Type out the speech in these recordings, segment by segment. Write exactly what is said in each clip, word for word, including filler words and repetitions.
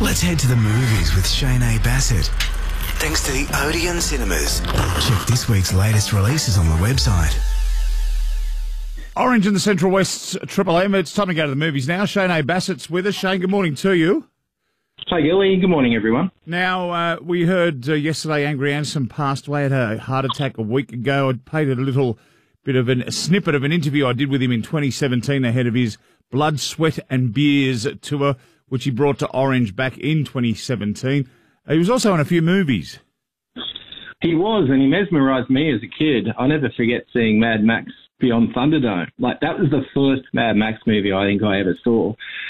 Let's head to the movies with Shane A. Bassett. Thanks to the Odeon Cinemas. Check this week's latest releases on the website. Orange in the Central West Triple M. It's time to go to the movies now. Shane A. Bassett's with us. Shane, good morning to you. Hi, Gilly. Good morning, everyone. Now, uh, we heard uh, yesterday Angry Anderson passed away, had a heart attack a week ago. I played a little bit of an, a snippet of an interview I did with him in twenty seventeen ahead of his Blood, Sweat and Beers tour, which he brought to Orange back in twenty seventeen. He was also in a few movies. He was, and he mesmerised me as a kid. I'll never forget seeing Mad Max Beyond Thunderdome. Like, that was the first Mad Max movie I think I ever saw.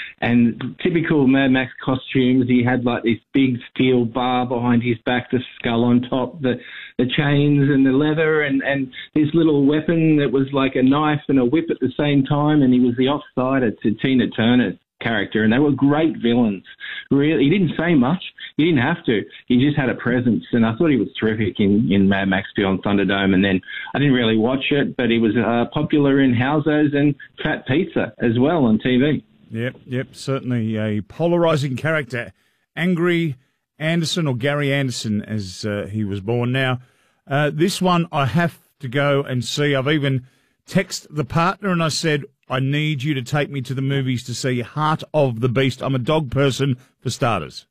And typical Mad Max costumes, he had like this big steel bar behind his back, the skull on top, the the chains and the leather, and, and his little weapon that was like a knife and a whip at the same time, and he was the offsider to Tina Turner's character, and they were great villains. Really, he didn't say much. He didn't have to. He just had a presence, and I thought he was terrific in, in Mad Max Beyond Thunderdome. And then I didn't really watch it, but he was uh, popular in Housos and Fat Pizza as well on T V. Yep, yep, certainly a polarising character. Angry Anderson, or Gary Anderson, as uh, he was born. Now, uh, this one I have to go and see. I've even texted the partner and I said, I need you to take me to the movies to see Heart of the Beast. I'm a dog person, for starters.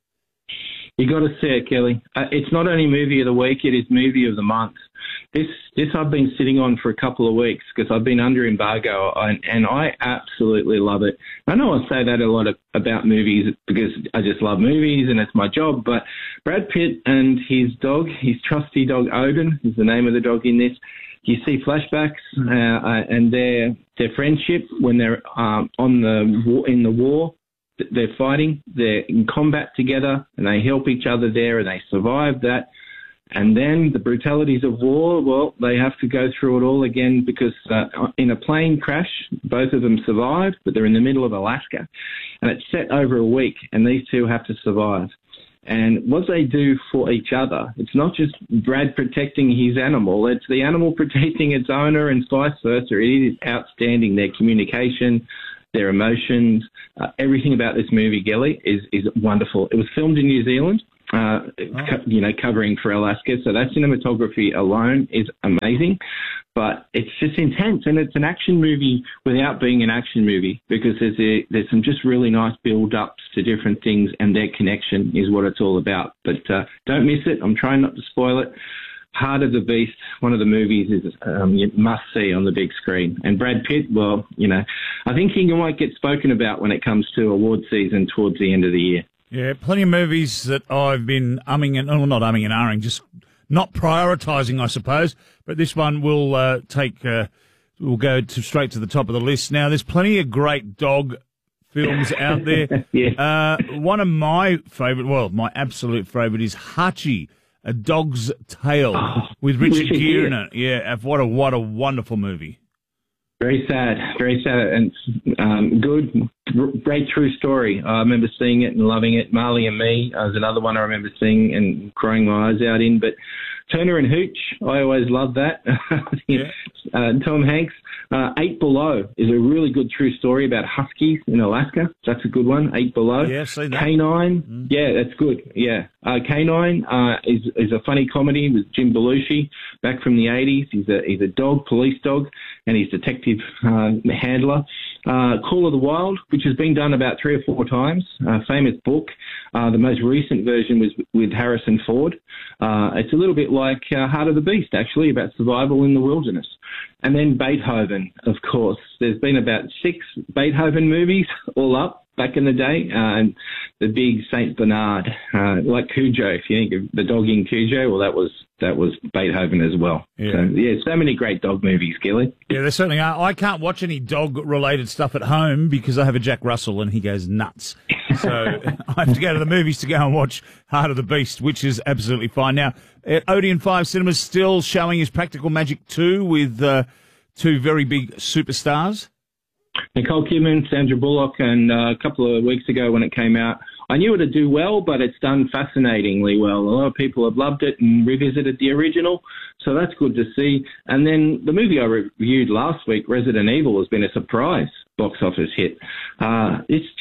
You got to see it, Kelly. Uh, it's not only movie of the week; it is movie of the month. This, this I've been sitting on for a couple of weeks because I've been under embargo, and, and I absolutely love it. I know I say that a lot of, about movies because I just love movies and it's my job. But Brad Pitt and his dog, his trusty dog Odin, is the name of the dog in this. You see flashbacks uh, and their their friendship when they're um, on the war, in the war. They're fighting, they're in combat together, and they help each other there, and they survive that. And then the brutalities of war, well, they have to go through it all again because uh, in a plane crash, both of them survive, but they're in the middle of Alaska. And it's set over a week, and these two have to survive. And what they do for each other, it's not just Brad protecting his animal, it's the animal protecting its owner and vice versa. It is outstanding, their communication, their emotions, uh, everything about this movie, Gelly, is, is wonderful. It was filmed in New Zealand, uh, oh. co- you know, covering for Alaska, so that cinematography alone is amazing. But it's just intense, and it's an action movie without being an action movie because there's a, there's some just really nice build-ups to different things, and their connection is what it's all about. But uh, don't miss it. I'm trying not to spoil it. Heart of the Beast, one of the movies is um, you must see on the big screen. And Brad Pitt, well, you know, I think he might get spoken about when it comes to award season towards the end of the year. Yeah, plenty of movies that I've been umming and, well, not umming and ahhing, just not prioritising, I suppose. But this one will uh, take, uh, will go to straight to the top of the list. Now, there's plenty of great dog films out there. Yeah. Uh, one of my favourite, well, my absolute favourite is Hachi, A Dog's Tale, oh, with Richard Gere in it. Yeah, what a what a wonderful movie. Very sad, very sad, and um, good, great true story. I remember seeing it and loving it. Marley and Me uh, was another one I remember seeing and crying my eyes out in. But Turner and Hooch, I always loved that. Yeah. uh, Tom Hanks. Uh, Eight Below is a really good true story about huskies in Alaska. That's a good one. Eight Below. Yeah, see that. Canine. Mm. Yeah, that's good. Yeah. Uh, Canine uh, is is a funny comedy with Jim Belushi back from the eighties. He's a he's a dog, police dog, and he's detective uh, handler. Uh, Call of the Wild, which has been done about three or four times. Uh, famous book. Uh, the most recent version was with Harrison Ford. Uh, it's a little bit like uh, Heart of the Beast, actually, about survival in the wilderness. And then Beethoven, of course. There's been about six Beethoven movies all up back in the day. Uh, and the big Saint Bernard, uh, like Cujo. If you think of the dog in Cujo, well, that was that was Beethoven as well. Yeah. So, yeah, so many great dog movies, Gilly. Yeah, there certainly are. I can't watch any dog-related stuff at home because I have a Jack Russell and he goes nuts. So I have to go to the movies to go and watch Heart of the Beast, which is absolutely fine. Now, at Odeon five Cinemas still showing his Practical Magic two with uh, two very big superstars. Nicole Kidman, Sandra Bullock, and uh, a couple of weeks ago when it came out, I knew it'd do well, but it's done fascinatingly well. A lot of people have loved it and revisited the original, so that's good to see. And then the movie I reviewed last week, Resident Evil, has been a surprise box office hit. Uh, it's just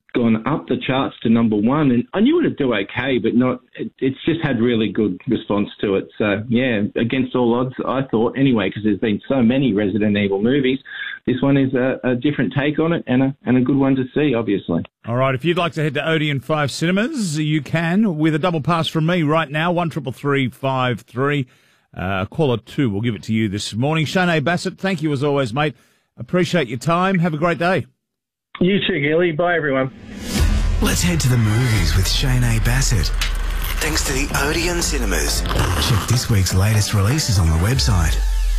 gone up the charts to number one, and I knew it'd do okay, but not. It, it's just had really good response to it. So yeah, against all odds, I thought anyway, because there's been so many Resident Evil movies. This one is a, a different take on it, and a and a good one to see, obviously. All right, if you'd like to head to Odeon Five Cinemas, you can with a double pass from me right now. One triple three five three. Uh, caller two, we'll give it to you this morning. Shane Bassett, thank you as always, mate. Appreciate your time. Have a great day. You too, Gilly. Bye, everyone. Let's head to the movies with Shane Bassett. Thanks to the Odeon Cinemas. Check this week's latest releases on the website.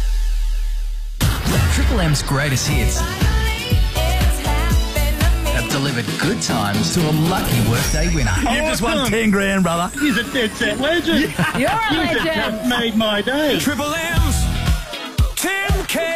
Triple M's greatest hits have delivered good times to a lucky workday winner. You just won ten grand, brother. He's a dead set legend. You're a You legend. just made my day. Triple M's ten K.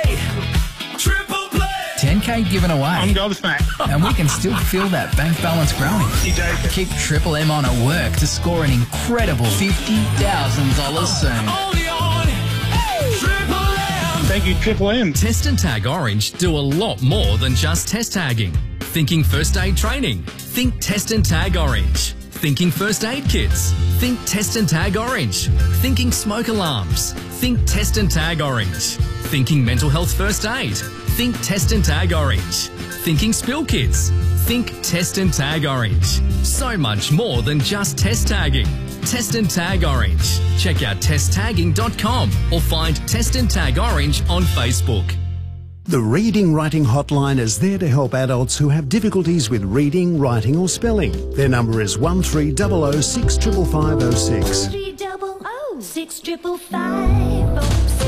Triple play. ten K given away. I'm gobsmacked. And we can still feel that bank balance growing. You joking? Keep Triple M on at work to score an incredible fifty thousand dollars soon. Only on Triple M. Thank you, Triple M. Test and Tag Orange do a lot more than just test tagging. Thinking first aid training? Think Test and Tag Orange. Thinking first aid kits? Think Test and Tag Orange. Thinking smoke alarms? Think Test and Tag Orange. Thinking mental health first aid? Think Test and Tag Orange. Thinking spill kits? Think Test and Tag Orange. So much more than just test tagging. Test and Tag Orange. Check out test tagging dot com or find Test and Tag Orange on Facebook. The Reading Writing Hotline is there to help adults who have difficulties with reading, writing or spelling. Their number is one three zero zero six five five five zero six. three double oh six triple five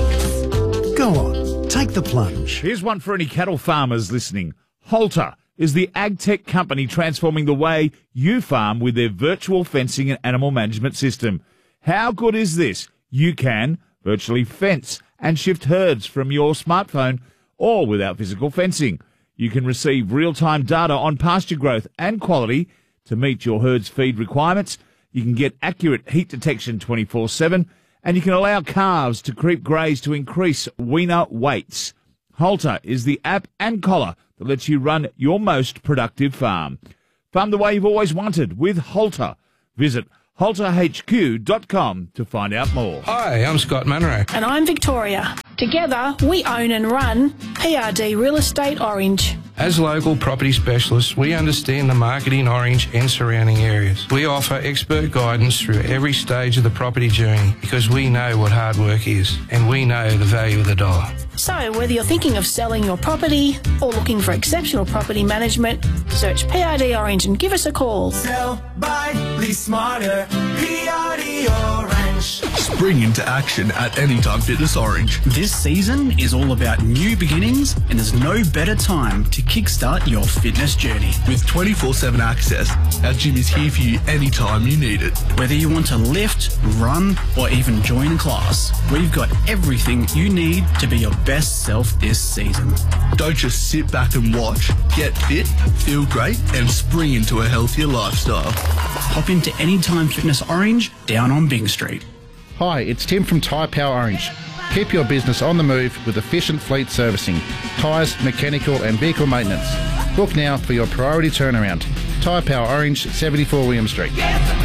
oh six. Go on, take the plunge. Here's one for any cattle farmers listening. Halter is the ag tech company transforming the way you farm with their virtual fencing and animal management system. How good is this? You can virtually fence and shift herds from your smartphone or without physical fencing. You can receive real-time data on pasture growth and quality to meet your herd's feed requirements. You can get accurate heat detection twenty-four seven, and you can allow calves to creep graze to increase weaner weights. Halter is the app and collar that lets you run your most productive farm. Farm the way you've always wanted with Halter. Visit halter h q dot com to find out more. Hi, I'm Scott Munro. And I'm Victoria. Together, we own and run P R D Real Estate Orange. As local property specialists, we understand the market in Orange and surrounding areas. We offer expert guidance through every stage of the property journey because we know what hard work is and we know the value of the dollar. So whether you're thinking of selling your property or looking for exceptional property management, search P R D Orange and give us a call. Sell, buy, lease smarter. P R D Orange. Spring into action at Anytime Fitness Orange. This season is all about new beginnings, and there's no better time to kickstart your fitness journey. With twenty-four seven access, our gym is here for you anytime you need it. Whether you want to lift, run, or even join a class, we've got everything you need to be your best self this season. Don't just sit back and watch. Get fit, feel great, and spring into a healthier lifestyle. Hop into Anytime Fitness Orange down on Bing Street. Hi, it's Tim from Tyre Power Orange. Keep your business on the move with efficient fleet servicing, tyres, mechanical and vehicle maintenance. Book now for your priority turnaround. Tyre Power Orange, seventy-four William Street.